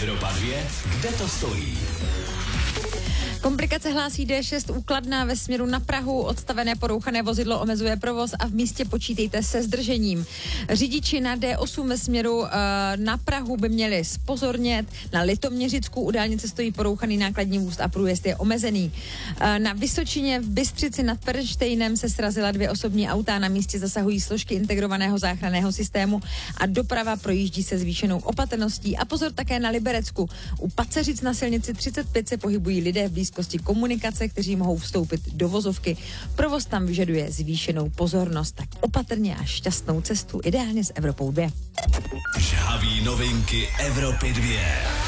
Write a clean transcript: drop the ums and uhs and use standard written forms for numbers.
Evropa 2, kde to stojí? Komplikace hlásí D6 u Kladna ve směru na Prahu. Odstavené porouchané vozidlo omezuje provoz a v místě počítejte se zdržením. Řidiči na D8 ve směru na Prahu by měli zpozornět. Na Litoměřicku u dálnice stojí porouchaný nákladní vůz a průjezd je omezený. Na Vysočině v Bystřici nad Perštejnem se srazila 2 osobní auta. Na místě zasahují složky integrovaného záchranného systému a doprava projíždí se zvýšenou opatrností. A pozor také na Liberecku. U Paceřic na silnici 35 se pohybují lidé v blízkosti komunikace, kteří mohou vstoupit do vozovky. Provoz tam vyžaduje zvýšenou pozornost, tak opatrně a šťastnou cestu, ideálně s Evropou 2. Žhaví novinky Evropy 2.